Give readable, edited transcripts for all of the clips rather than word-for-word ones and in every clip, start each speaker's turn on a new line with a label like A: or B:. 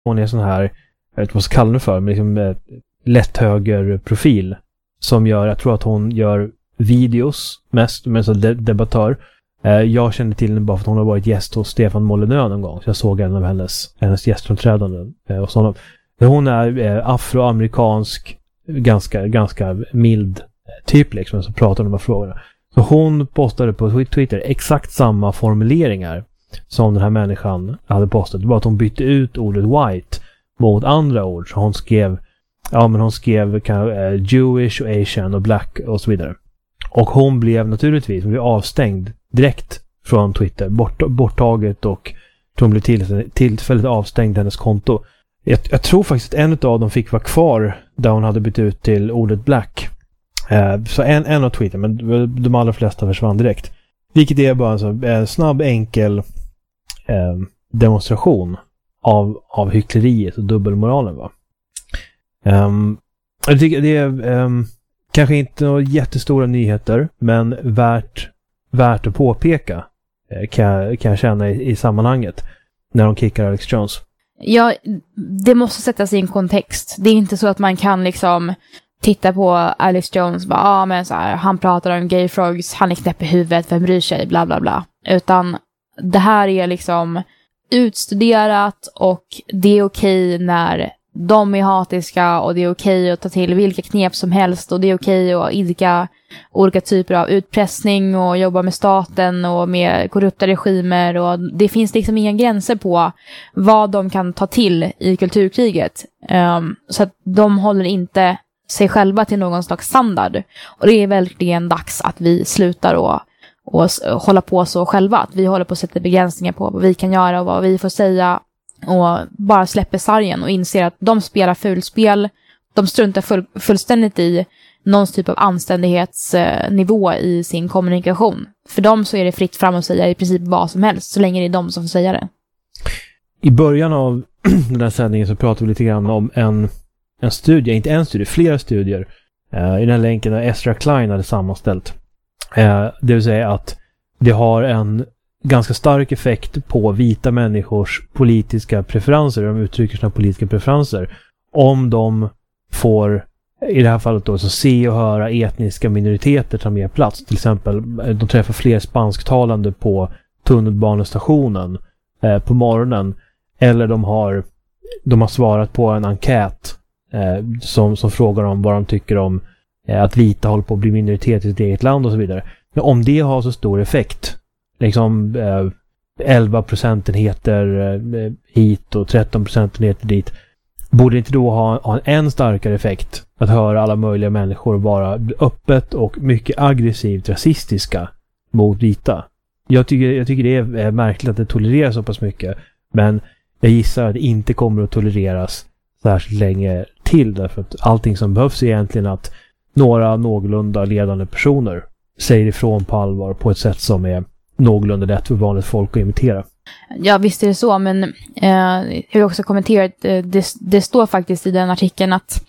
A: hon är sån här, jag vet inte vad ska kalla det för, men liksom lätt höger profil som gör, jag tror att hon gör videos mest, men så debattör. Jag kände till henne bara för att hon har varit gäst hos Stefan Molyneux någon gång, så jag såg en av hennes gästframträdanden och sådana. Hon är afroamerikansk, ganska mild typ liksom, som pratar om de här frågorna. Så hon postade på Twitter exakt samma formuleringar som den här människan hade postat. Det var att hon bytte ut ordet white mot andra ord. Så hon skrev Jewish och Asian och black och så vidare. Och hon blev avstängd direkt från Twitter. Borttaget, och hon blev tillfälligt avstängd hennes konto. Jag tror faktiskt att en av dem fick vara kvar där hon hade bytt ut till ordet black. Så en av Twitter, men de allra flesta försvann direkt. Vilket är bara en snabb, enkel demonstration av hyckleriet och dubbelmoralen, va? Jag tycker det är kanske inte några jättestora nyheter, men värt att påpeka kan jag känna i sammanhanget när de kickar Alex Jones.
B: Ja, det måste sättas i en kontext. Det är inte så att man kan liksom titta på Alex Jones bara, men så här, han pratar om gay frogs, han är knäpp i huvudet, vem bryr sig, bla bla bla. Utan det här är liksom utstuderat, och det är okej när de är hatiska, och det är okej att ta till vilka knep som helst, och det är okej att idka olika typer av utpressning och jobba med staten och med korrupta regimer, och det finns liksom inga gränser på vad de kan ta till i kulturkriget. Så att de håller inte sig själva till någon slags standard, och det är verkligen dags att vi slutar och hålla på så själva, att vi håller på att sätta begränsningar på vad vi kan göra och vad vi får säga, och bara släpper sargen och inser att de spelar fulspel. De struntar fullständigt i någon typ av anständighetsnivå i sin kommunikation. För dem så är det fritt fram att säga i princip vad som helst, så länge det är de som får säga det.
A: I början av den här sändningen så pratade vi lite grann om en studie, inte en studie, flera studier i den här länken där Ezra Klein hade sammanställt. Det vill säga att det har en ganska stark effekt på vita människors politiska preferenser, de uttrycker sina politiska preferenser, om de får, i det här fallet då, så se och höra etniska minoriteter ta mer plats. Till exempel, de träffar fler spansktalande på tunnelbanestationen på morgonen, eller de har svarat på en enkät som frågar om vad de tycker om att vita håller på att bli minoritet i sitt eget land och så vidare. Men om det har så stor effekt, liksom 11 procentenheter hit och 13 procentenheter dit, borde inte då ha en än starkare effekt att höra alla möjliga människor vara öppet och mycket aggressivt rasistiska mot vita? Jag tycker det är märkligt att det tolereras så pass mycket, men jag gissar att det inte kommer att tolereras särskilt länge till, därför att allting som behövs är egentligen att några någorlunda ledande personer säger ifrån på allvar på ett sätt som är någorlunda lätt för vanligt folk att imitera.
B: Ja, visst är det så, men jag har också kommenterat, det står faktiskt i den artikeln att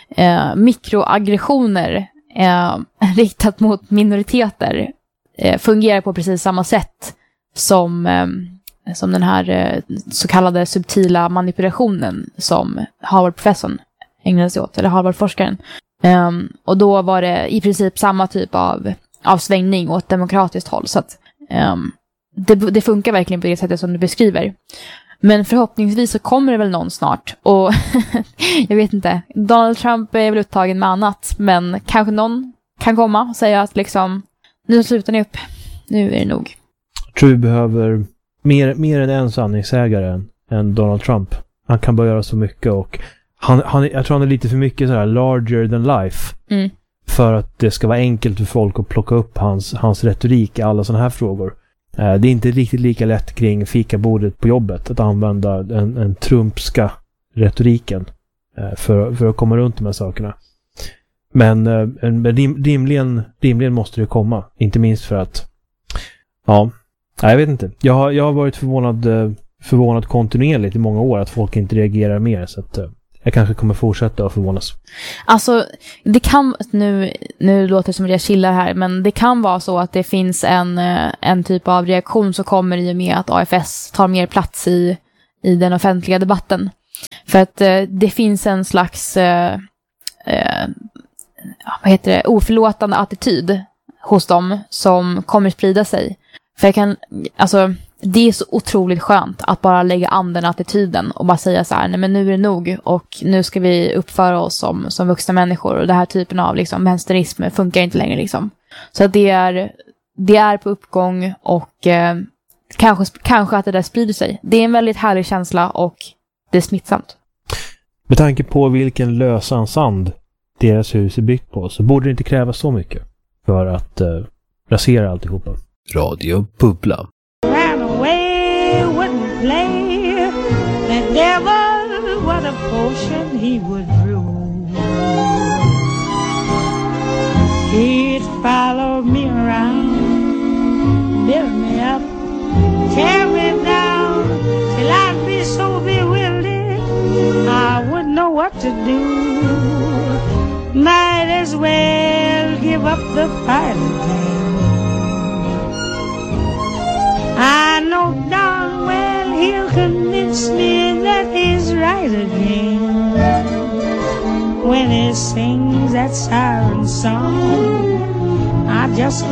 B: mikroaggressioner riktat mot minoriteter fungerar på precis samma sätt som den här så kallade subtila manipulationen som Harvard-professorn ägnade sig åt, eller Harvard-forskaren. Och då var det i princip samma typ av svängning åt demokratiskt håll, så att det funkar verkligen på det sättet som du beskriver. Men förhoppningsvis så kommer det väl någon snart, och jag vet inte, Donald Trump är väl upptagen med annat, men kanske någon kan komma och säga att liksom, nu slutar ni upp, nu är det nog.
A: Jag tror vi behöver mer än en sanningsägare än Donald Trump. Han kan bara göra så mycket, och jag tror han är lite för mycket så här larger than life för att det ska vara enkelt för folk att plocka upp hans retorik i alla sådana här frågor. Det är inte riktigt lika lätt kring fikabordet på jobbet att använda en trumpska retoriken för att komma runt de här sakerna. Men rimligen måste det komma. Inte minst för att jag vet inte. Jag har varit förvånad kontinuerligt i många år att folk inte reagerar mer, så att jag kanske kommer fortsätta att förvånas.
B: Alltså, det kan, nu låter det som att jag chillar här, men det kan vara så att det finns en typ av reaktion som kommer i och med att AFS tar mer plats i den offentliga debatten. För att det finns en slags oförlåtande attityd hos dem som kommer sprida sig. För det är så otroligt skönt att bara lägga an den attityden och bara säga så här, nej men nu är det nog och nu ska vi uppföra oss som vuxna människor och det här typen av liksom vänsterism funkar inte längre liksom. Så att det är på uppgång och kanske att det där sprider sig. Det är en väldigt härlig känsla och det är smittsamt.
A: Med tanke på vilken lösan sand deras hus är byggt på så borde det inte krävas så mycket för att rasera alltihopa.
C: Radio Bubbla.
D: Ran away, wouldn't play. The devil, what a potion he would brew. He'd follow me around, build me up, tear me down, till I'd be so bewildered, I wouldn't know what to do. Might as well give up the fight again. I know darn well he'll convince me that he's right again. When he sings that siren song, I just